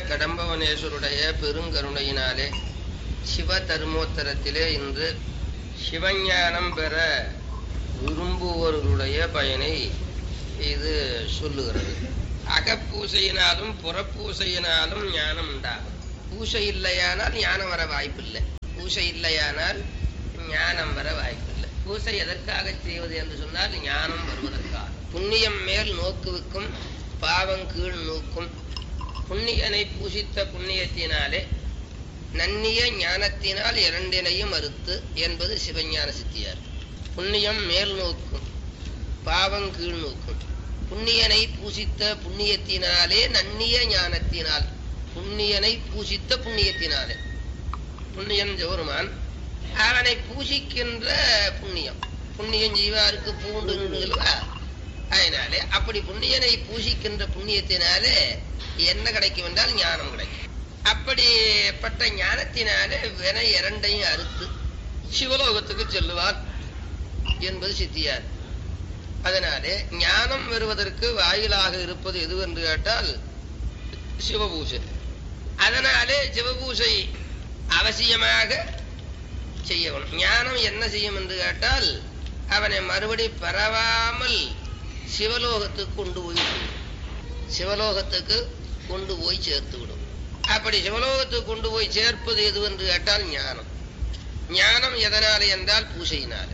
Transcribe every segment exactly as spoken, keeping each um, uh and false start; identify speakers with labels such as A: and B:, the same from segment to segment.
A: கடம்பவனேஸ்வருடைய பெருங்கருணையினாலே சிவ தர்மோத்தரத்திலே இன்று சிவஞானம் பெற விரும்புவோருடைய பயனை இது சொல்லுகிறது. அகப்பூசையினாலும் புறப்பூசையினாலும் ஞானம் உண்டாகும். பூசை இல்லையானால் ஞானம் வர வாய்ப்பில்லை. பூசை இல்லையானால் ஞானம் வர வாய்ப்பில்லை. பூசை எதற்காக செய்வது என்று சொன்னால் ஞானம் வருவதற்காக. புண்ணியம் மேல் நோக்குவிக்கும், பாவம் கீழ் நோக்கும். புண்ணியனை பூசித்த புண்ணியத்தினாலே நன்னிய ஞானத்தினால் இரண்டினையும் மறுத்து என்பது சிவஞான சித்தியார். புண்ணியம் மேல் நோக்கும், பாவம் கீழ் நோக்கும். புண்ணியனை பூசித்த புண்ணியத்தினாலே நன்னிய ஞானத்தினால், புண்ணியனை பூசித்த புண்ணியத்தினாலே, புண்ணியன் ஜோருமான் அவனை பூசிக்கின்ற புண்ணியம். புண்ணியம் ஜீவாருக்கு பூண்டு நின்றுகளா, அதனாலே அப்படி புண்ணியனை பூசிக்கின்ற புண்ணியத்தினாலே என்ன கிடைக்கும் என்றால் ஞானம் கிடைக்கும். அப்படிப்பட்ட ஞானத்தினாலே வினை இரண்டையும் அறுத்து சிவலோகத்துக்கு செல்லுவார் என்பது சித்தியார். அதனாலே ஞானம் வருவதற்கு வாயிலாக இருப்பது எது என்று கேட்டால் சிவபூசை. அதனாலே சிவபூசை அவசியமாக செய்யணும். ஞானம் என்ன செய்யும் என்று கேட்டால் அவனை மறுபடி பரவாமல் சிவலோகத்துக்கு கொண்டு போய் சிவலோகத்துக்கு கொண்டு போய் சேர்த்து விடும். அப்படி சிவலோகத்துக்கு கொண்டு போய் சேர்ப்பது எது என்று கேட்டால் ஞானம். ஞானம் எதனாலே என்றால் பூசையினாலே.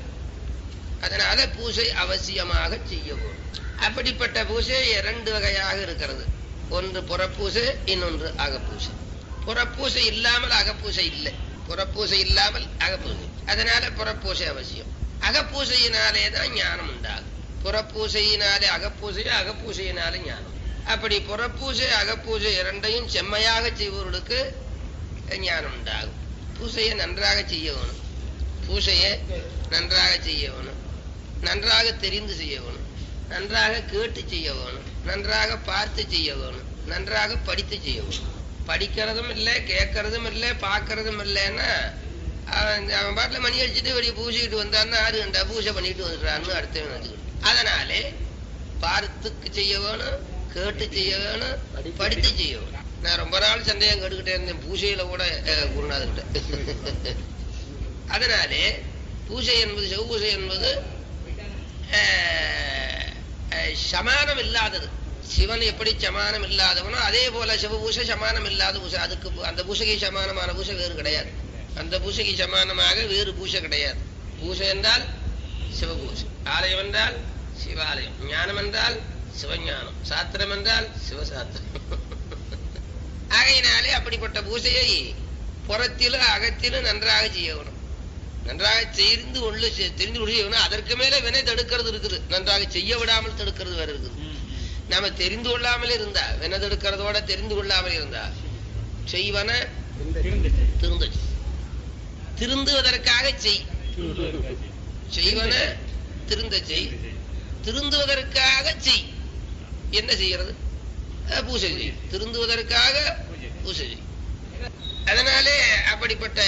A: அதனால பூசை அவசியமாக செய்ய வேண்டும். அப்படிப்பட்ட பூசை இரண்டு வகையாக இருக்கிறது. ஒன்று புறப்பூசை, இன்னொன்று அகப்பூசை. புறப்பூசை இல்லாமல் அகப்பூசை இல்லை. புறப்பூசை இல்லாமல் அகப்பூசை. அதனால புறப்பூசை அவசியம். அகப்பூசையினாலே தான் ஞானம் உண்டாகும். புறப்பூசையினாலே அகப்பூசை, அகப்பூசையினாலே ஞானம். அப்படி புறப்பூசை அகப்பூசை இரண்டையும் செம்மையாக செய்பவர்களுக்கு ஞானம் உண்டாகும். பூசையை நன்றாக செய்ய வேணும். பூசையை நன்றாக செய்ய வேணும். நன்றாக தெரிந்து செய்ய வேணும். நன்றாக கேட்டு செய்ய வேணும். நன்றாக பார்த்து செய்ய வேணும். நன்றாக படித்து செய்ய வேணும். படிக்கிறதும் இல்லை, கேட்கறதும் இல்லை, பார்க்கறதும் இல்லைன்னா அவன் அவன் பாட்டில் மணி அடிச்சுட்டு வெளியே பூசிக்கிட்டு வந்தான்னா ஆறு கண்டா பூசை பண்ணிட்டு வந்துடுறான்னு அடுத்த நினைச்சுக்கிட்டு. அதனாலே பார்த்துக்கு செய்ய வேணும், கேட்டு செய்ய வேணும், படித்து செய்ய வேணும். நான் ரொம்ப நாள் சந்தேகம் கேட்டுக்கிட்டே இருந்தேன் பூசையில கூட குருநாதர்கிட்ட. அதனாலே பூசை என்பது, சிவபூசை என்பது சமானம் இல்லாதது. சிவன் எப்படி சமானம் இல்லாதவனோ அதே போல சிவபூசை சமானம் இல்லாத பூசை. அதுக்கு அந்த பூசைக்கு சமானமான பூசை வேறு கிடையாது. அந்த பூசைக்கு சமானமாக வேறு பூசை கிடையாது. பூசை என்றால் சிவபூசை, ஆலயம் என்றால் சிவாலயம், ஞானம் என்றால் சிவஞானம், சாத்திரம் என்றால் சிவசாத்திரம். ஆகையினாலே அப்படிப்பட்ட பூசையை புறத்திலும் அகத்திலும் நன்றாக செய்யணும். நன்றாக தெரிந்து கொள்ள தெரிந்து கொள்ள செய்யணும். அதற்கு மேல வினை தடுக்கிறது இருக்குது. நன்றாக செய்ய விடாமல் தடுக்கிறது வேற இருக்குது. நாம தெரிந்து கொள்ளாமல் இருந்தா, வினை தடுக்கிறதோட தெரிந்து கொள்ளாமல் இருந்தா செய்வன திருந்த திருந்துவதற்காக செய். செய்வன திருந்த செய். திருந்துவதற்காக செய். என்ன செய்யறது? பூசை செய். திருந்துவதற்காக பூசை செய். அதனாலே அப்படிப்பட்ட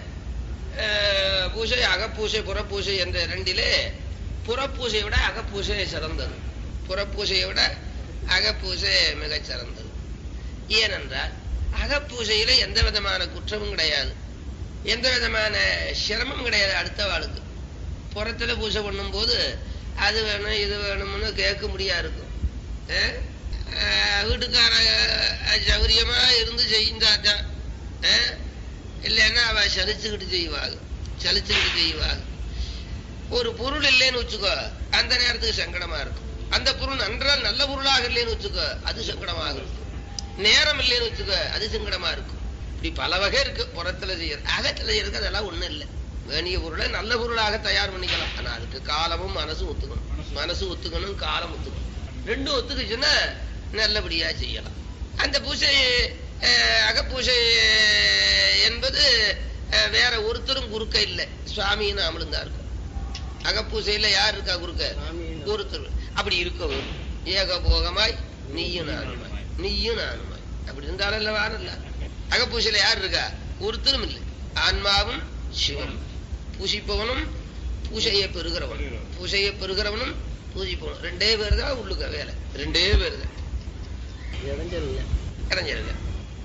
A: பூசை அகப்பூசை புறப்பூசை என்ற இரண்டிலே புறப்பூசையை விட அகப்பூசை சிறந்தது. புறப்பூசையை விட அகப்பூசை மிகச் சிறந்தது. ஏனென்றால் அகப்பூசையில எந்த விதமான குற்றமும் கிடையாது, எந்த விதமான சிரமம் கிடையாது. அடுத்த வாழ்க்கை புறத்துல பூசை பண்ணும் போது அது வேணும் இது வேணும்னு கேட்க முடியா இருக்கும். வீட்டுக்கார சௌரியமா இருந்து செய்தாதான், இல்லைன்னா அவ சலிச்சுக்கிட்டு செய்வாங்க சலிச்சுக்கிட்டு செய்வாங்க. ஒரு பொருள் இல்லைன்னு வச்சுக்கோ, அந்த நேரத்துக்கு சங்கடமா இருக்கும். அந்த பொருள் நன்றால் நல்ல பொருளாக இல்லைன்னு வச்சுக்கோ, அது சங்கடமாக இருக்கும். நேரம் இல்லைன்னு வச்சுக்கோ, அது சங்கடமா இருக்கும். இப்படி பல வகை இருக்கு புறத்துல செய்யறது. அகத்துல செய்யறதுக்கு அதெல்லாம் ஒண்ணும் இல்லை. வேணிய பொருளை நல்ல பொருளாக தயார் பண்ணிக்கலாம். ஆனா அதுக்கு காலமும் மனசும் ஒத்துக்கணும். மனசு ஒத்துக்கணும், காலம் ஒத்துக்கணும். ரெண்டும் ஒத்துக்குச்சுன்னா நல்லபடியா செய்யலாம். அந்த பூசை அகப்பூசை என்பது வேற ஒருத்தரும் குறுக்க இல்லை, சுவாமின்னு அமலுந்தா இருக்கும். அகப்பூசையில யார் இருக்கா குறுக்க? ஒருத்தர். அப்படி இருக்கவும் ஏகபோகமாய் நீயும் நானுமாய் நீயும் நானுமாய் அப்படி இருந்தாலும் இல்ல வாரம் இல்ல. அகப்பூசையில யார் இருக்கா? ஒருத்தரும் இல்லை. ஆன்மாவும் சிவம். பூசிப்பவனும் பூசையை பெறுகிறவனும், பூசையை பெறுகிறவனும் பூஜிப்பவனும் ரெண்டே பேர் தான் உள்ளுக்க வேலை. ரெண்டே பேர் தான் இடைஞ்சல் இடைஞ்சல்.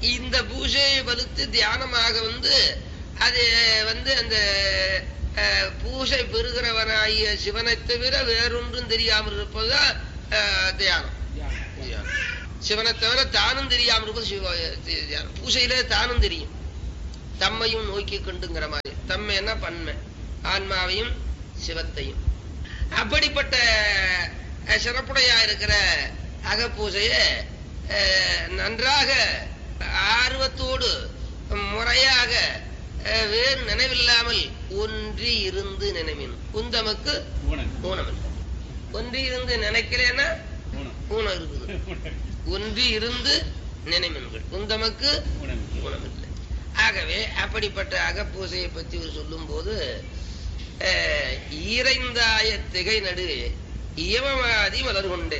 A: இந்த பூஜையை வலுத்து தியானமாக வந்து அது வந்து அந்த பூஜை பெறுகிறவனாகிய சிவனை தவிர வேறொன்றும் தெரியாமல் இருப்பதுதான் தியானம். சிவனை தவிர தானும் தெரியாமல் இருப்பது சிவ தியானம். பூஜையில தானும் தெரியும், தம்மையும் நோக்கி கொண்டுங்கிற மாதிரி. தம்மை என்ன பன்மை, ஆன்மாவையும் சிவத்தையும். அப்படிப்பட்ட சிறப்புடையா இருக்கிற அகப்பூஜைய நன்றாக ஆர்வத்தோடு முறையாக வேறு நினைவில்லாமல் ஒன்றி இருந்து நினைவின் உந்தமக்கு ஊனமில்லை. ஒன்றி இருந்து நினைக்கிறேன்னா ஊனம் இருக்குது. ஒன்றி இருந்து நினைவின்கள் உந்தமக்கு ஊனமில்லை. ஆகவே அப்படிப்பட்ட அகப்பூசையை பற்றி சொல்லும் போது ஈரைந்தாய திகை நடு இயமவாதி மலர் கொண்டே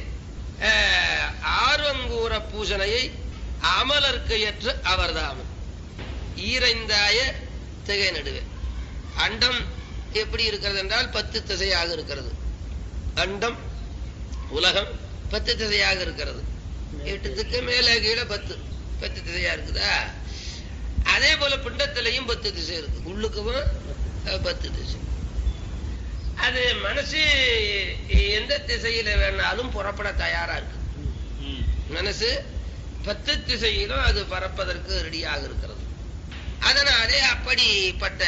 A: ஆர்வங்கூற பூசனையை அமலர்க்கு ஏற்ற அவர்தாமும். ஈரைந்தாய திகை நடுவே அண்டம் எப்படி இருக்கிறது என்றால் பத்து திசையாக இருக்கிறது. அண்டம் உலகம் பத்து திசையாக இருக்கிறது. எட்டுத்துக்கு மேல கீழே பத்து பத்து திசையா இருக்குதா? அதே போல பிண்டத்திலையும் பத்து திசை இருக்கு, உள்ளுக்கும் பத்து திசை. அது மனசு எந்த திசையில வேணாலும் புறப்பட தயாரா இருக்கு. மனசு பத்து திசையிலும் அது பறப்பதற்கு ரெடியாக இருக்கிறது. அதனாலே அப்படிப்பட்ட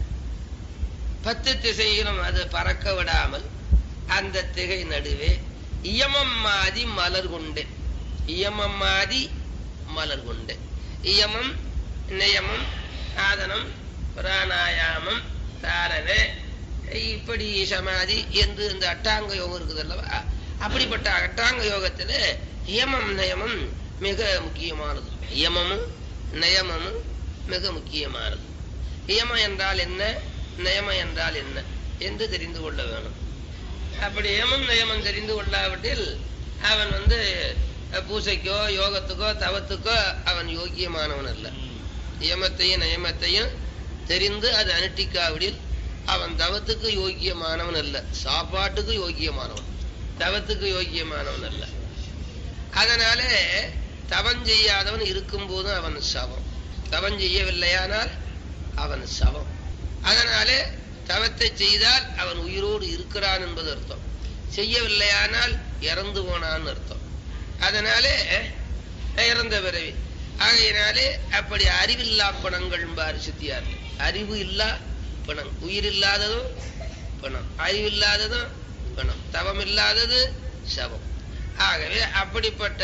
A: பத்து திசையிலும் அது பறக்க விடாமல் அந்த திகை நடுவே இயமம் மாதி மலர் கொண்டே இயமம் மாதி மலர் கொண்டே இயமம் நியமம் ஆதனம் பிராணாயாமம் தாரணை இப்படி சமாதி என்று இந்த அட்டாங்க யோகம் இருக்குது அல்லவா? அப்படிப்பட்ட அட்டாங்க யோகத்துல இயமம் நயமம் மிக முக்கியமானது. இயமமும் நயமமும் மிக முக்கியமானது. இயமம் என்றால் என்ன, நயமம் என்றால் என்ன என்று தெரிந்து கொள்ள வேணும். அப்படி இயமம் நயமம் தெரிந்து கொள்ளாவிட்டில் அவன் வந்து பூசைக்கோ யோகத்துக்கோ தவத்துக்கோ அவன் யோக்கியமானவன் அல்ல. இயமத்தையும் நயமத்தையும் தெரிந்து அது அனுஷ்டிக்காவிடில் அவன் தவத்துக்கு யோக்கியமானவன் அல்ல, சாப்பாட்டுக்கு யோக்கியமானவன், தவத்துக்கு யோக்கியமானவன் அல்ல. அதனாலே தவம் செய்யாதவன் இருக்கும் போதும் அவன் சவம், தவம் செய்யவில்லையானால் அவன் சவம். அதனாலே தவத்தை செய்தால் அவன் உயிரோடு இருக்கிறான் என்பது அர்த்தம், செய்யவில்லையானால் இறந்து போனான்னு அர்த்தம். அதனாலே இறந்த பிறவி. ஆகையினாலே அப்படி அறிவில்லா பணங்கள் பாரு சித்தியார். அறிவு இல்லா பணம், உயிர் இல்லாததும் பணம், அறிவில்லாததும் பணம், தவம் இல்லாதது சவம். ஆகவே அப்படிப்பட்ட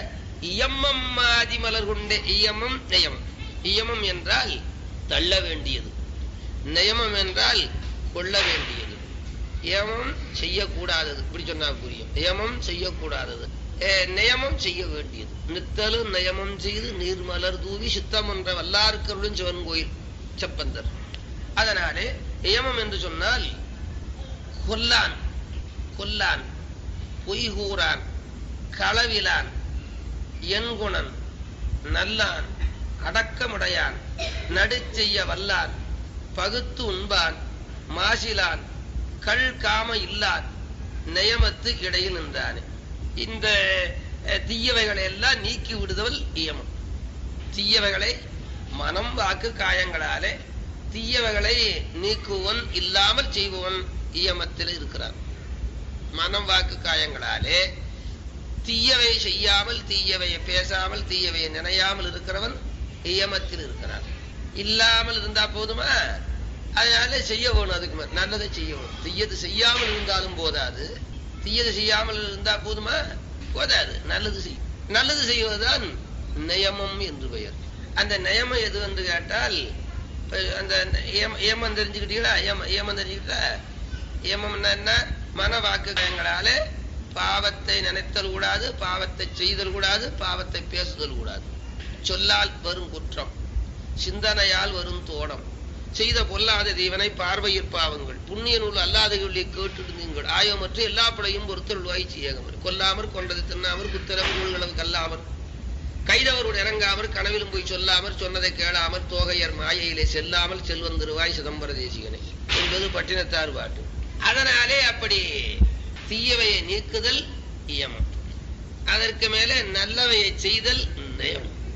A: இயமம் மாதி மலர் கொண்டே இயமம் நயமம். இயமம் என்றால் தள்ள வேண்டியது, நயமம் என்றால் கொள்ள வேண்டியது. ஏமம் செய்யக்கூடாதது, இப்படி சொன்னா புரியும். ஏமம் செய்யக்கூடாதது, நயமம் செய்ய வேண்டியது. நித்தலும் நயமம் செய்து நீர்மலர் தூவி சித்தம் என்ற வல்லாருக்கருடன் சிவன் கோயில் செப்பந்தர். அதனாலே ஏமம் என்று சொன்னால் கொல்லான், கொல்லான், பொய்கூறான், களவிலான், என்குணன், நல்லான், அடக்கமுடையான், நடு செய்ய வல்லான், பகுத்து உண்பான், மாசிலான், கள் காம இல்லான், நயமத்து இடையில் நின்றானே. இந்த தீயவைகளை எல்லாம் நீக்கி விடுதல் இயமம். தீயவைகளை மனம் வாக்கு காயங்களாலே தீயவைகளை நீக்குவன் இல்லாமல் செய்பவன் இயமத்தில் இருக்கிறான். மனம் வாக்கு காயங்களாலே தீயவை செய்யாமல், தீயவையை பேசாமல், தீயவையை நினையாமல் இருக்கிறவன் இயமத்தில் இருக்கிறான். இல்லாமல் இருந்தா போதுமா? அதனால செய்ய வேணும், அதுக்கு நல்லதை செய்யணும். தீயது செய்யாமல் இருந்தாலும் போதாது, தீயது செய்யாமல் இருந்தா போதுமா? போதாது. நல்லது செய் நல்லது செய்வதுதான் நயமம் என்று பெயர். அந்த நயமம் எது என்று கேட்டால், அந்த ஏமம் தெரிஞ்சுக்கிட்டீங்களா? ஏமம் தெரிஞ்சுக்கிட்டா ஏமம் என்ன? மன வாக்குகளாலே பாவத்தை நினைத்தல் கூடாது, பாவத்தை செய்தல் கூடாது, பாவத்தை பேசுதல் கூடாது. சொல்லால் வரும் குற்றம், சிந்தனையால் வரும் தோடம், செய்த பொல்லாத தீவனை பார்வையிற் பாவங்கள், புண்ணிய நூல் அல்லாதவர்களை கேட்டுடுங்கள், ஆயமற்ற எல்லா படையும் பொறுத்தருள்வாய் செய்யவர், கொல்லாமற் கொண்டது தின்னாமற் குத்திரவர் நூல்களவு கல்லாமற் கைதவரோடு இறங்காமற் கனவிலும் போய் சொல்லாமற் சொன்னதை கேளாமற் தோகையர் மாயையிலே செல்லாமல் செல்வந்திருவாய் சிதம்பர தேசிகனை என்பது பட்டினத்தார் பாட்டு. அதனாலே அப்படி தீயவையை நீக்குதல் இயமம், அதற்கு மேலே நல்லவையை செய்தல் நயம்.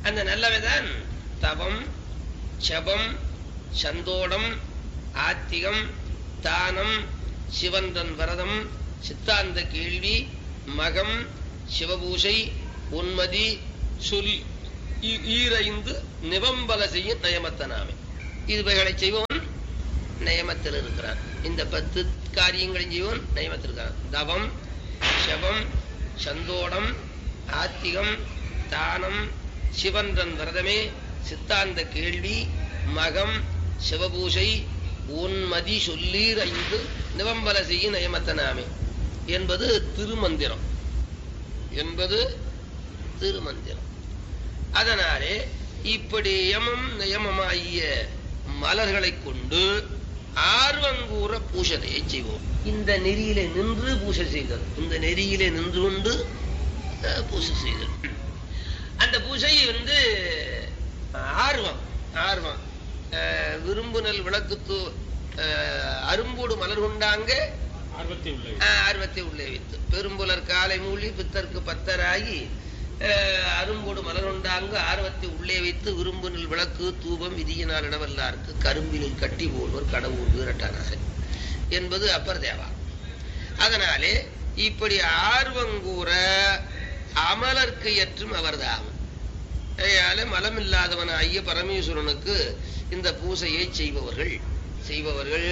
A: அந்த நல்லவைதான் தவம், ஜபம், சந்தோடம், ஆத்திகம், தானம், சிவந்தன் விரதம், சித்தாந்த கேள்வி, மகம், சிவபூஷை, உன்மதி, சொல் ஈரைந்து நிவம்பல செய்யும் நயமத்தனாமே. இதுவைகளை செய்வோன் நயமத்தில் இருக்கிறான். இந்த பத்து காரியங்களையும் செய்வோன் நயமத்தில் இருக்கிறான். தவம், ஜபம், சந்தோடம், ஆத்திகம், தானம், சிவந்தன் விரதமே, சித்தாந்த கேள்வி, மகம், சிவபூஷை, உன்மதி சொல்லீர் ஐந்து நிவம்பல செய்யும் நயமத்தனாமே என்பது திருமந்திரம் என்பது திருமந்திரம். அதனாலே இப்படி யமம் நியமமாகிய மலர்களை கொண்டு ஆர்வங்கூற பூஷையை செய்வோம். இந்த நெறியிலே நின்று பூஷை செய்தல், இந்த நெறியிலே நின்று கொண்டு பூஷை செய்தல். அந்த பூஜை வந்து ஆர்வம் ஆர்வம் விரும்புனல் விளக்குத்து அரும்போடு மலர் கொண்டாங்க ஆர்வத்தை உள்ளே வைத்து பெரும்புலர் காலை மூலி பித்தற்கு பத்தராகி அரும்போடு மலர் கொண்டாங்க ஆர்வத்தை உள்ளே வைத்து விரும்புனல் விளக்கு தூபம் விதியினால் இடவல்லாருக்கு கரும்பிலில் கட்டி போல்வர் கடவுள் வீரட்டானாக என்பது அப்பர் தேவா. அதனாலே இப்படி ஆர்வங்கூற அமலர்க்கு ஏற்றும் அவர்தாகும். மலமில்லாதவன் ஆகிய பரமேஸ்வரனுக்கு இந்த பூசையை செய்பவர்கள் செய்பவர்கள்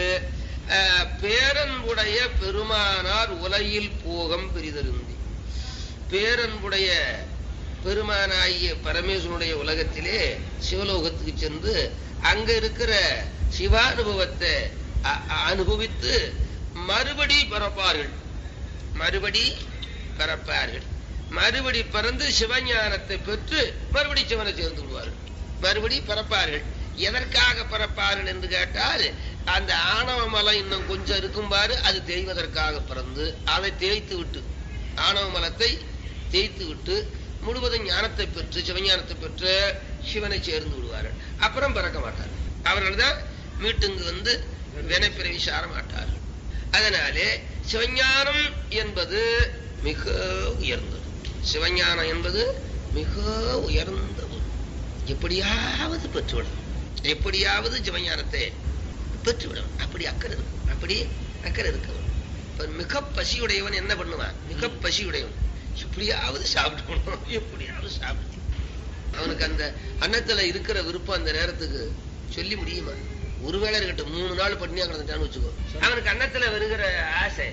A: பேரன்புடைய பெருமானார் உலகில் போகம் பெரிதருந்தி. பேரன்புடைய பெருமானாகிய பரமேஸ்வரனுடைய உலகத்திலே சிவலோகத்துக்கு சென்று அங்க இருக்கிற சிவானுபவத்தை அனுபவித்து மறுபடி பிறப்பார்கள் மறுபடி பிறப்பார்கள் மறுபடி பிறந்து சிவஞானத்தை பெற்று மறுபடி சிவனை சேர்ந்து விடுவார்கள். மறுபடி பிறப்பார்கள். எதற்காக பிறப்பார்கள் என்று கேட்டால் அந்த ஆணவ மலம் இன்னும் கொஞ்சம் இருக்கும் பாரு, அது தேய்வதற்காக பிறந்து அதை தேய்த்து விட்டு ஆணவ மலத்தை தேய்த்து விட்டு முழுவதும் ஞானத்தை பெற்று சிவஞானத்தை பெற்று சிவனை சேர்ந்து விடுவார்கள். அப்புறம் பிறக்க மாட்டார்கள். அவர்கள் தான் மீட்டுங்கு வந்து வினைப்பிறவி சார மாட்டார்கள். அதனாலே சிவஞானம் என்பது மிக உயர்ந்தது. சிவஞானம் என்பது மிக உயர்ந்தது. எப்படியாவது பெற்றுவிடும், எப்படியாவது சிவஞானத்தை பெற்றுவிடும். அப்படி அக்கறை இருக்கும், அப்படி அக்கறை இருக்கவன். இப்ப மிக பசியுடையவன் என்ன பண்ணுவான்? மிக பசியுடையவன் எப்படியாவது சாப்பிடணும், எப்படியாவது சாப்பிடு. அவனுக்கு அந்த அன்னத்துல இருக்கிற விருப்பம் அந்த நேரத்துக்கு சொல்லி முடியுமா? ஒருவேளை இருக்கட்டும், மூணு நாள் பட்டினியா கிடந்துட்டான்னு வச்சுக்கோ, அவனுக்கு அன்னத்துல வருகிற ஆசை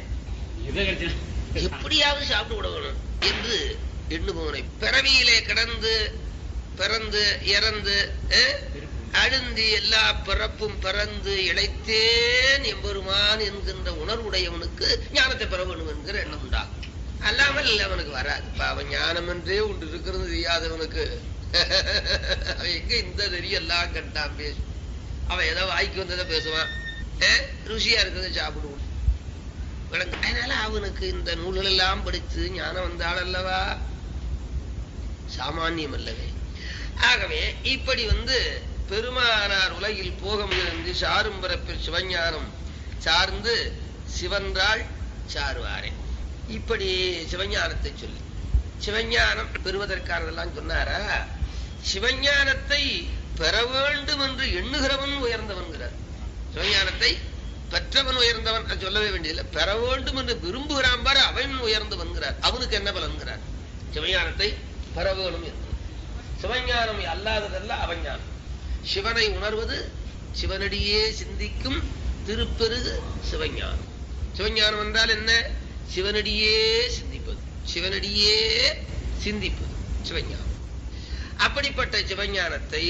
A: எப்படியாவது சாப்பிட்டு விடணும் என்று எண்ணுபவனை பிறவியிலே கிடந்து பிறந்து இறந்து அழுந்தி எல்லா பிறப்பும் பிறந்து இழைத்தேன் எம்பெருமான் என்கின்ற உணர்வுடையவனுக்கு ஞானத்தை பெற வேண்டும் என்கிற எண்ணம் உண்டாகும். அல்லாமல் அவனுக்கு வராது. அவன் ஞானம் என்றே ஒன்று இருக்கிறது தெரியாதவனுக்கு அவன் எங்க இந்த தெரியெல்லாம் கட்டான் பேசும். அவன் ஏதோ வாய்க்கு வந்ததை பேசுவான், ருசியா இருக்கிறத சாப்பிடுவான். அதனால அவனுக்கு இந்த நூல்கள் எல்லாம் படித்து ஞானம் வந்தாள் அல்லவா, சாமானியம் அல்லவே. ஆகவே இப்படி வந்து பெருமானார் உலகில் போகம் இருந்து சாரும் பிறப்பில் சிவஞானம் சார்ந்து சிவன்றாள் சாருவாரே. இப்படி சிவஞானத்தை சொல்லி சிவஞானம் பெறுவதற்கானதெல்லாம் சொன்னாரா? சிவஞானத்தை பெற வேண்டும் என்று எண்ணுகிறவன் உயர்ந்தவன்கிறார். சிவஞானத்தை பெற்றவன் உயர்ந்தவன் சொல்லவே வேண்டியதில்லை. பெற வேண்டும் என்று விரும்புகிறான் பாரு, அவன் உயர்ந்தவன்கிறார். அவனுக்கு என்ன பலன்கிறார்? சிவஞானத்தை பெற வேணும் என்று. சிவஞானம் அல்லாததல்ல அவஞானம். சிவனை உணர்வது சிவனடியே சிந்திக்கும் திருப்பெருகு சிவஞானம். சிவஞானம் என்றால் என்ன? சிவனடியே சிந்திப்பது, சிவனடியே சிந்திப்பது சிவஞானம். அப்படிப்பட்ட சிவஞானத்தை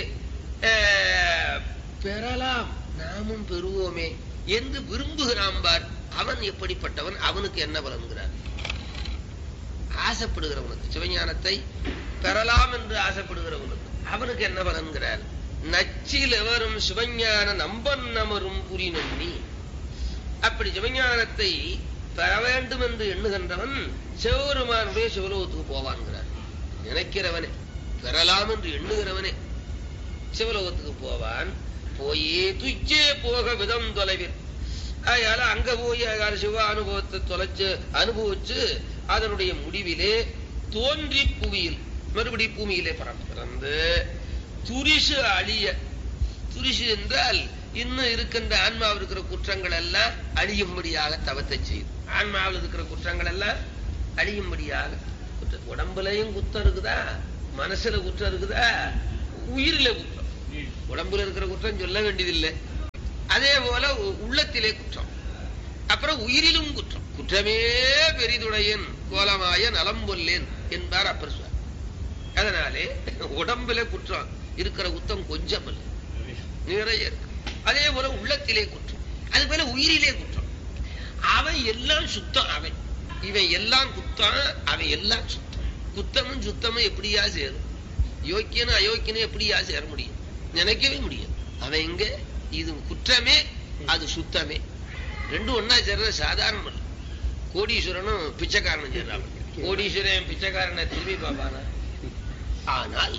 A: பெறலாம், நாமும் பெறுவோமே என்று விரும்புகிறான் பார். அவன் எப்படிப்பட்டவன்? அவனுக்கு என்ன பலன்கிறார்? ஆசைப்படுகிறவனுக்கு, சிவஞானத்தை பெறலாம் என்று ஆசைப்படுகிறவனுக்கு அவனுக்கு என்ன பலன்கிறார்? நச்சில் எவரும் சிவஞான நம்பன் நமரும் புரி நன்னி. அப்படி சிவஞானத்தை பெற வேண்டும் என்று எண்ணுகின்றவன் சிவபெருமானுடைய சிவலோகத்துக்கு போவான்கிறார். நினைக்கிறவனே, பெறலாம் என்று எண்ணுகிறவனே சிவலோகத்துக்கு போவான். போயே துச்சே போக விதம் தொலைவில். அதனால அங்க போய் சிவ அனுபவத்தை தொலைச்சு அனுபவிச்சு அதனுடைய முடிவிலே தோன்றி புவியில் மறுபடி பூமியிலே பிறந்து துரிசு அழிய, துரிசு என்றால் இன்னும் இருக்கின்ற ஆன்மாவில் இருக்கிற குற்றங்கள் எல்லாம் அழியும்படியாக தவத்தை செய்யுது. ஆன்மாவில் இருக்கிற குற்றங்கள் எல்லாம் அழியும்படியாக. உடம்புலையும் குற்றம் இருக்குதா, மனசுல குற்றம் இருக்குதா, உயிரில குற்றம். உடம்புல இருக்கிற குற்றம் சொல்ல வேண்டியதில்லை. அதே போல உள்ளத்திலே குற்றம், அப்புறம் உயிரிலும் குற்றம். குற்றமே பெரிதுடையன் கோலமாய நலம் கொல்லேன் என்பார் அப்பர் சுவாமி. அதனாலே உடம்புல குற்றம் இருக்கிற குற்றம் கொஞ்சம் இல்லை, நிறைய இருக்கு. அதே போல உள்ளத்திலே குற்றம், அது போல உயிரிலே குற்றம். அவன் எல்லாம் சுத்தம், அவன் இவன் எல்லாம் குத்தம், அவன் எல்லாம் சுத்தம். குத்தமும் சுத்தமும் எப்படியா சேரும்? யோக்கியனும் அயோக்கியனும் எப்படியா சேர முடியும்? நினைக்கவே முடியும். அவன் இங்க இது குற்றமே, அது சுத்தமே, ரெண்டும் ஒன்னா சேர்றது சாதாரணம் இல்லை. கோடீஸ்வரனும் பிச்சைக்காரனும் சேர்றான். கோடீஸ்வரன் பிச்சைக்காரனை திரும்பி பார்ப்பானா? ஆனால்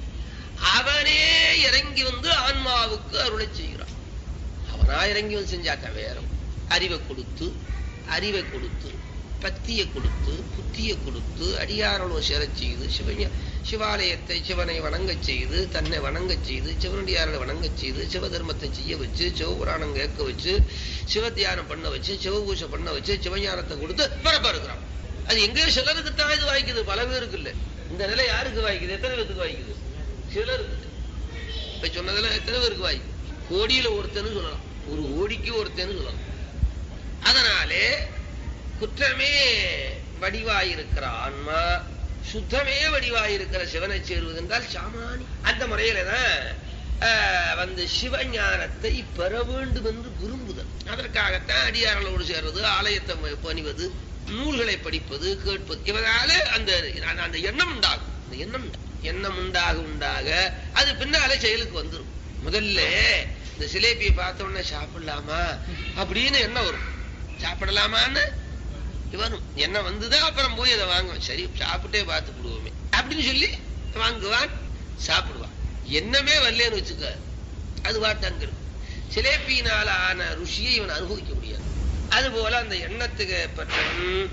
A: அவனே இறங்கி வந்து ஆன்மாவுக்கு அருளை செய்கிறான். அவனா இறங்கி வந்து செஞ்சாக்க வேற. அறிவை கொடுத்து, அறிவை கொடுத்து, பத்தியை கொடுத்து, புத்தியை கொடுத்து, அடியாரளோ சேர செய்து, சிவஞ சிவாலயத்தை சிவனை வணங்க செய்து, தன்னை வணங்க செய்து, சிவனடியாரனை வணங்க செய்து, சிவதர்மத்தை செய்ய வச்சு, சிவபுராணம் கேட்க வச்சு, சிவத்தியானம் பண்ண வச்சு, சிவபூஷை பண்ண வச்சு, சிவஞானத்தை கொடுத்து பரப்ப இருக்கிறான். அது எங்கேயோ சிலருக்குத்தான் இது வாய்க்குது, பல பேருக்கு இல்லை. இந்த நிலை யாருக்கு வாய்க்குது? எத்தனை பேருக்கு வாய்க்குது? சிலருக்கு. இப்ப சொன்னதுல எத்தனை பேருக்கு வாய்க்குது? கோடியில ஒருத்தன்னு சொல்லலாம், ஒரு கோடிக்கு ஒருத்தன்னு சொல்லலாம். அதனாலே குற்றமே வடிவாயிருக்கிற ஆன்மா, சுத்தமே வடிவாயிருக்கிற சிவனை சேருவது என்றால் சாமானி. அந்த முறையிலதான் வந்து சிவஞானத்தை பெற வேண்டும் என்று விரும்புதல். அதற்காகத்தான் அடியார்களோடு சேர்றது, ஆலயத்தை பணிவது, நூல்களை படிப்பது, கேட்பது. இவனால அந்த அந்த எண்ணம் உண்டாகும். அந்த எண்ணம் எண்ணம் உண்டாக உண்டாக அது பின்னாலே செயலுக்கு வந்துடும். முதல்ல இந்த சிலேபியை பார்த்த உடனே சாப்பிடலாமா அப்படின்னு எண்ணம் வரும். சாப்பிடலாமான்னு வரும் எண்ணம் வந்துதான். அப்புறம் போய் அதை வாங்குவேன், சரி சாப்பிட்டே பார்த்து விடுவோமே அப்படின்னு சொல்லி வாங்குவான், சாப்பிடுவான். எண்ணமே வரலன்னு வச்சுக்க, அது வாட்டாங்க இருக்கும். சிலேபியினால ஆன ருசியை இவன் அனுபவிக்க முடியாது. அதுபோல அந்த எண்ணத்துக்கு பற்றவன்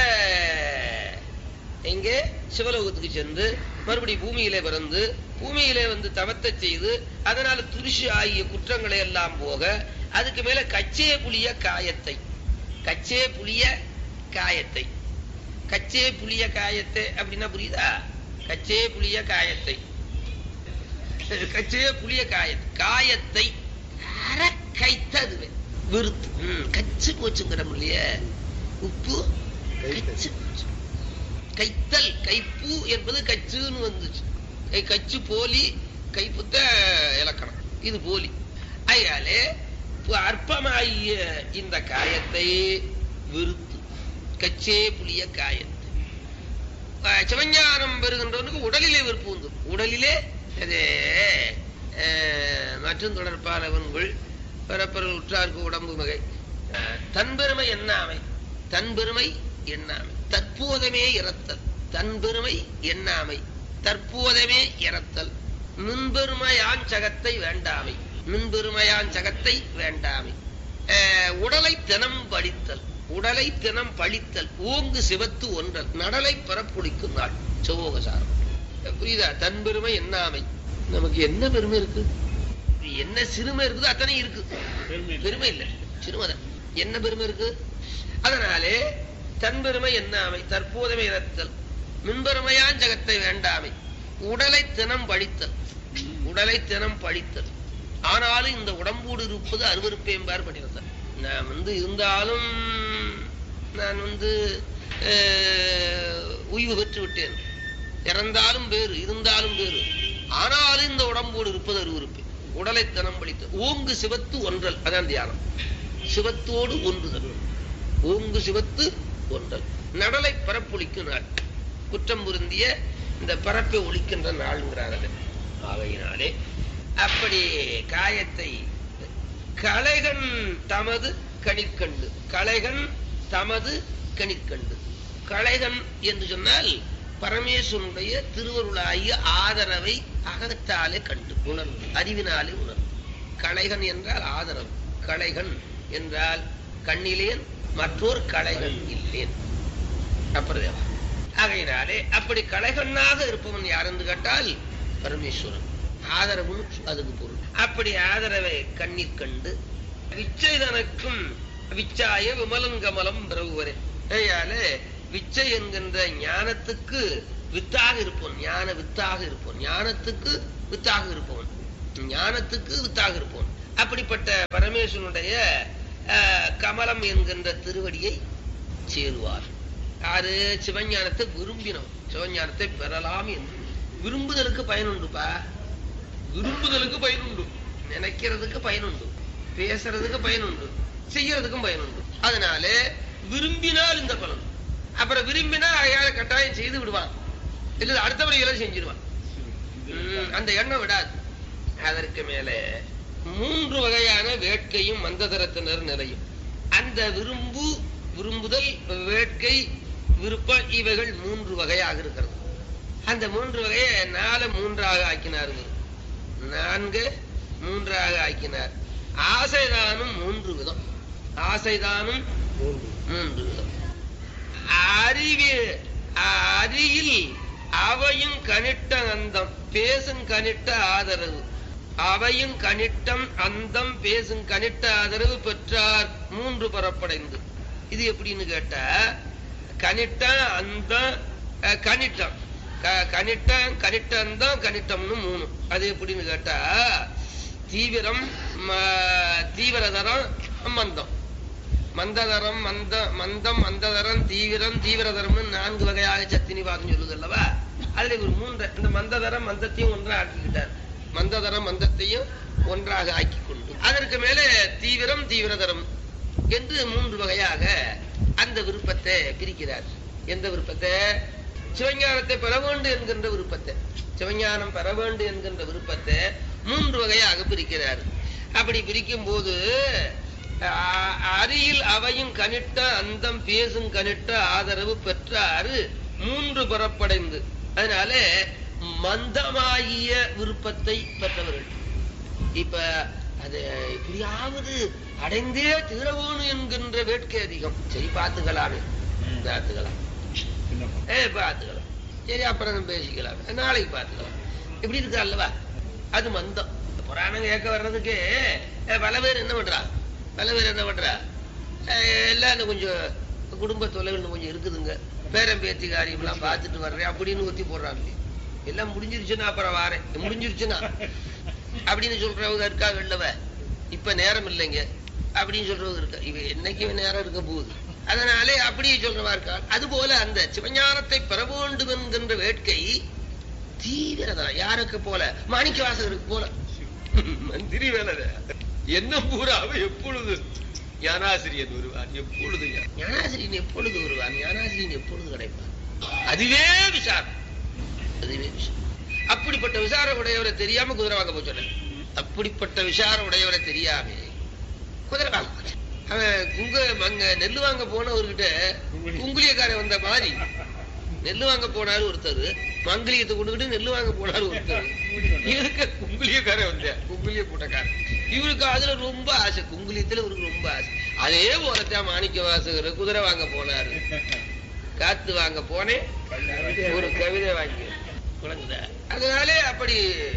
A: எங்கே சிவலோகத்துக்கு சென்று மறுபடி பூமியிலே பிறந்து, பூமியிலே வந்து தவத்தை செய்து, அதனால துரிசு ஆகிய குற்றங்களை எல்லாம் போக, அதுக்கு மேல கச்சே புளிய காயத்தை, கச்சே புளிய காயத்தை, கச்சே புளிய காயத்தை அப்படின்னா புரியுதா? கச்சே புளிய காயத்தை, கச்சே புளிய காயத்தை, காயத்தை அரை கைத்ததுவே விருத்து. கச்சு போச்சுங்கிறோம் இல்லையா, உப்பு கச்சு போச்சு. கைத்தல், கைப்பு என்பது கச்சுன்னு வந்துச்சு. கச்சு போலி, கைப்புத்த இலக்கணம், இது போலி. அதனாலே அற்பமாகிய இந்த காயத்தை விருத்து, கச்சே புளிய காயத்தை. சிவஞானம் பெறுகின்றவனுக்கு உடலிலே வெறுப்பு வந்து, உடலிலே அதே மற்றும் தொடர்பாளவன்கள் பிறப்பர்கள் உற்றார்க்கு உடம்பு மிகை. தன்பெருமை எண்ணாமை, தன்பெருமை எண்ணாமை, தற்போதமே இறத்தல், தன்பெருமை எண்ணாமை, தற்போதமே இறத்தல், மின்பெருமையான் சகத்தை வேண்டாமை, மின்பெருமையான் சகத்தை வேண்டாமை, உடலை தினம் பழித்தல், உடலை தினம் பழித்தல், ஓங்கு சிவத்து ஒன்றல், நடலை பரப்புளிக்கும் நாள். சிவோகசாரம் புரியுதா? தன்பெருமை எண்ணாமை. நமக்கு என்ன பெருமை இருக்கு? என்ன சிறுமை இருக்குது அத்தனை இருக்கு, பெருமை இல்லை, சிறுமைதான். என்ன பெருமை இருக்கு? அதனாலே தன்பெருமை எண்ணாமை, தற்போதமே இறத்தல், மின்பெருமையான் ஜகத்தை வேண்டாமை, உடலை தினம் பழித்தல், உடலை தினம் பழித்தல். ஆனாலும் இந்த உடம்போடு இருப்பது அருவருப்பேம்பார் பண்ணியிருந்தார். நான் வந்து இருந்தாலும் நான் வந்து உய்வு பெற்று விட்டேன், இறந்தாலும் வேறு, இருந்தாலும் வேறு, ஆனாலும் இந்த உடம்போடு இருப்பது அருவருப்பே. உடலை தினம் பழித்தல், ஓங்கு சிவத்து ஒன்றல், அதான் தியானம். சிவத்தோடு ஒன்றுதல், ஓங்கு சிவத்து ஒன்றல், நடலை பரப்பொழிக்கும் நாள், குற்றம் பொருந்திய இந்த பரப்பை ஒழிக்கின்ற நாள்ங்கிறார்கள். ஆகையினாலே அப்படி காயத்தை கலைகன் தமது கணிற்கண்டு, கலைகன் தமது கணிற்கண்டு. கலைகன் என்று சொன்னால் பரமேஸ்வரனுடைய திருவருளாகிய ஆதரவை அகத்தாலே கண்டு உணர்வு, அறிவினாலே உணர்வு. கலைகன் என்றால் ஆதரவு, கலைகன் என்றால் கண்ணிலேன் மற்றொரு கலைகன் இல்லேன். அப்புறம் ஆகையினாலே அப்படி கலைகண்ணாக இருப்பவன் யார் என்று கேட்டால் பரமேஸ்வரன். ஆதரவு அதுக்கு பொருள். அப்படி ஆதரவை கண்ணீர் கண்டு விச்சை தனக்கும் விச்சாய விமலன் கமலம் பிரபுவரே. ஐயாலே விச்சை என்கின்ற ஞானத்துக்கு வித்தாக இருப்பவன், ஞான வித்தாக இருப்பவன், ஞானத்துக்கு வித்தாக இருப்பவன், ஞானத்துக்கு வித்தாக இருப்பவன். அப்படிப்பட்ட பரமேஸ்வரனுடைய கமலம் என்கின்ற திருவடியை சேருவார். யாரு? சிவஞானத்தை விரும்பினோம், சிவஞானத்தை பெறலாம் என்று. விரும்புதலுக்கு பயனுண்டுப்பா, விரும்புதலுக்கு பயனுண்டு, நினைக்கிறதுக்கு பயனுண்டு, பேசுறதுக்கு பயனுண்டு, செய்யறதுக்கும் பயனுண்டு. அதனால விரும்பினால் இந்த பலன். அப்புறம் விரும்பினா அயால கட்டாயம் செய்து விடுவான், இல்ல அடுத்தவரையெல்லாம் செஞ்சிருவான். அந்த எண்ணம் விடாது. அதற்கு மேல மூன்று வகையான வேட்கையும் மந்ததரத்தினர் நிலையும். அந்த விரும்பு, விரும்புதல், வேட்கை, விருப்பம் இவைகள் மூன்று வகையாக இருக்கிறது. அந்த மூன்று வகையை நாலு மூன்றாக ஆக்கினார், நான்கு மூன்றாக ஆக்கினார். ஆசைதானும் மூன்று விதம், ஆசைதானும் மூன்று விதம். அறிவு அறியில் அவையும் கனிட்ட அந்தம் பேசும் கனிட்ட ஆதரவு, அவையும் கனிட்டம் அந்தம் பேசும் கனிட்ட ஆதரவு பெற்றார் மூன்று பரப்படைந்து. இது எப்படின்னு கேட்டா கனிட்ட அந்த கனிட்டம், கனிட்டம் கனிட்டந்தம் கனிட்டம்னு மூணு. அது எப்படின்னு கேட்டா தீவிரம், தீவிரதரம், மந்தம், மந்ததரம், மந்த மந்தம் மந்ததரம், தீவிரம் தீவிரதரம்னு நான்கு வகையாக சத்தினிவாதம் சொல்லுது அல்லவா. அதுல ஒரு மூன்று, இந்த மந்ததரம் மந்தத்தையும் ஒன்றாக ஆக்கிக்கிட்டார், மந்ததரம் மந்தத்தையும் ஒன்றாக ஆக்கி கொண்டு அதற்கு மேலே தீவிரம் தீவிரதரம் என்று மூன்று வகையாக அந்த விருப்பத்தை பிரிக்கிறார். எந்த விருப்பத்தை? சிவஞானத்தை பெற வேண்டும் என்கின்ற விருப்பத்தை, சிவஞானம் பெற வேண்டும் என்கின்ற விருப்பத்தை மூன்று வகையாக பிரிக்கிறார். அப்படி பிரிக்கும் போது அரியில் அவையும் கனிட்ட அந்தம் பேசும் கனிட்ட ஆதரவு பெற்றாரு மூன்று புறப்படைந்து. அதனால மந்தமாகிய விருப்பத்தை பெற்றவர்கள். இப்ப அது எப்படியாவது அடைந்தே தீரவோணும் என்கின்ற வேட்கை அதிகம். சரி பார்த்துக்கலாமே, பார்த்துக்கலாம், ஏ பார்த்துக்கலாம், சரி அப்புறம் பேசிக்கலாம், நாளைக்கு பார்த்துக்கலாம், இப்படி இருக்கா அல்லவா, அது மந்தம். புராணம் கேட்க வர்றதுக்கு பல பேர் என்ன பண்றா, பல பேர் என்ன பண்றா, எல்லாம் கொஞ்சம் குடும்ப தொலைவில் கொஞ்சம் இருக்குதுங்க, பேரம் பேத்தி காரியம் எல்லாம் பார்த்துட்டு வர்றேன் அப்படின்னு ஒத்தி போடுறாங்க. எல்லாம் முடிஞ்சிருச்சுன்னா அப்புறம் வாரேன், முடிஞ்சிருச்சுன்னா அப்படின்னு சொல்றவங்க இருக்காங்க இல்லவ. இப்ப நேரம் இல்லைங்க அப்படின்னு சொல்றவங்க இருக்கா. இவ என்னைக்கு நேரம் இருக்க போகுது, அதனாலே அப்படியே சொல்றவா இருக்கா. அது போல அந்த சிவஞானத்தை பெற வேண்டும் என்கின்ற வேட்கை தீவிரதான். யாருக்கு போல? மாணிக்க வாசகருக்கு போல. மந்திரி வேலை என்ன பூராவ எப்பொழுது ஞானாசிரியன் வருவான், எப்பொழுது ஞானாசிரியன் எப்பொழுது வருவான், ஞானாசிரியன் எப்பொழுது கிடைப்பான், அதுவே விசாரம், அதுவே விசாரம். அப்படிப்பட்ட விசார உடையவரை தெரியாம குதிரை வாங்க போச்சு. அப்படிப்பட்ட விசார உடையவரை தெரியாம குதிரை வாங்க போச்சு. அவன் குங்க அங்க நெல்லு வாங்க போனவர்கிட்ட குங்குலியக்காரன் வந்த மாதிரி நெல்லு வாங்க போனாரு ஒருத்தர், மங்கிலியத்தை கொண்டுகிட்டு நெல்லு வாங்க போனாரு ஒருத்தர். இவருக்கு குங்குலியக்காரன் வந்த குங்குலிய கூட்டக்காரன். இவருக்கு அதுல ரொம்ப ஆசை, குங்குலியத்துல இவருக்கு ரொம்ப ஆசை. அதே போலத்தான் மாணிக்க வாசகர் குதிரை வாங்க போனாரு. காத்து வாங்க போனேன், ஒரு கவிதை வாங்கி குழந்தை. அதனாலே அப்படி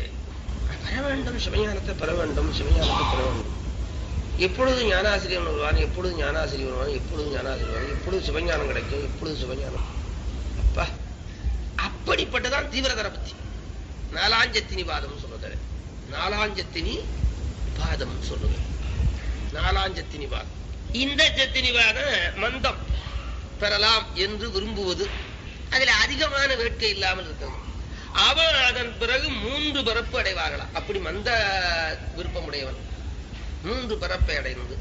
A: பெற வேண்டும், சிவஞானத்தை பெற வேண்டும், சிவஞானத்தை பெற வேண்டும். எப்பொழுது ஞானாசிரியன் வருவான், எப்பொழுது ஞானாசிரியர் வருவான், எப்பொழுது ஞானாசிரியர் வருவான், எப்பொழுது சிவஞானம் கிடைக்கும், எப்பொழுது சிவஞானம். அப்பா அப்படிப்பட்டதான் தீவிரதர பத்தி. நாலாஞ்சத்தினி பாதம் சொல்லுது, நாலாஞ்சத்தினி பாதம் சொல்லுது, நாலாஞ்சத்தினி பாதம். இந்த ஜத்தினி பாதம் மந்தம் பெறலாம் என்று விரும்புவது, அதுல அதிகமான வேட்கை இல்லாமல் இருக்கிறது. அவன் அதன் பிறகு மூன்று பரப்பு அடைவார்களாம். அப்படி மந்த விருப்பமுடையவன் மூன்று பரப்பை அடைந்து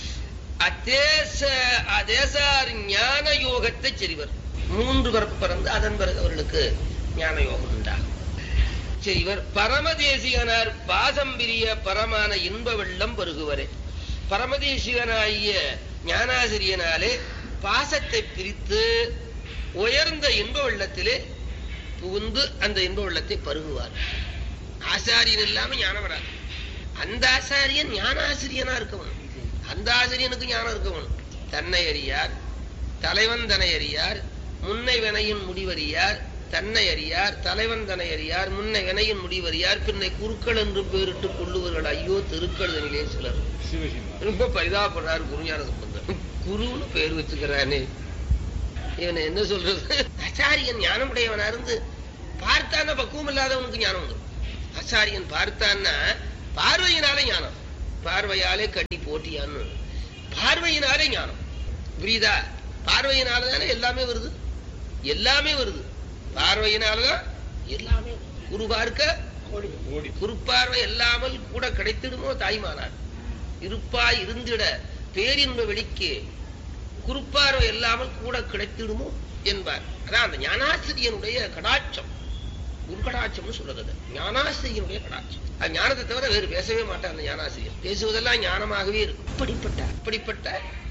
A: அதேச அதேசார் ஞான யோகத்தை செறிவர். மூன்று பரப்பு பிறந்து அதன் பிறகு அவர்களுக்கு ஞான யோகம் உண்டாகும். செறிவர் பரமதேசிகனார் பாசம்பிரிய பரமான இன்ப வெள்ளம் பெருகுவரே. பரமதேசிகனாகிய ஞானாசிரியனாலே பாசத்தை பிரித்து உயர்ந்த இன்ப வெள்ளத்திலே புகுந்து அந்த இன்ப வெள்ளத்தை பருகுவார். ஆசாரியன் இல்லாம ஞானம் வராது. அந்த ஆசாரியன் ஞானாசிரியனா இருக்கவன், அந்த ஆசிரியனுக்கு ஞானம் இருக்கவன். தன்னை அறியார், தலைவன் தன்னை அறியார், முன்னை வினையின் முடிவறியார், தன்னை அறியார், தலைவன் தன்னை அறியார், முன்னை வினையின் முடிவறியார், பின்னை குருக்கள் என்று பேரிட்டு கொள்ளுவர்கள். ஐயோ திருக்கள் தனிலே சிலர். ரொம்ப பரிதாபப்படுறாரு குருஞான சம்பந்தர். குருன்னு பேர் வச்சுக்கிறானே, இவனை என்ன சொல்றது? ஆச்சாரியன் ஞானமுடையவனா இருந்து பார்த்தான்னா பக்குவம் இல்லாதவனுக்கு ஞானம் வந்துடும். ஆச்சாரியன் பார்த்தான்னா பார்வையினாலே ஞானம். பார்வையாலே கட்டி போட்டியான்னு பார்வையினாலே ஞானம். புரியுதா? பார்வையினாலதானே எல்லாமே வருது, எல்லாமே வருது. பார்வையினாலதான் எல்லாமே. குரு பார்க்க குறுப்பார்வை எல்லாமல் கூட கிடைத்திடுமோ தாய்மானார். இருப்பாய் இருந்திட பேரின்ப வெளிக்கு குறுப்பார்வை எல்லாமல் கூட கிடைத்திடுமோ என்பார். அதான் அந்த ஞானாசிரியனுடைய கடாட்சம். குரு கடாட்சம்னு சொல்றது ஞானாசிரியனுடைய கடாட்சம். அது ஞானத்தை தவிர வேறு பேசவே மாட்டார் அந்த ஞானாசிரியர். பேசுவதெல்லாம் ஞானமாகவே இருக்கும். அப்படிப்பட்ட அப்படிப்பட்ட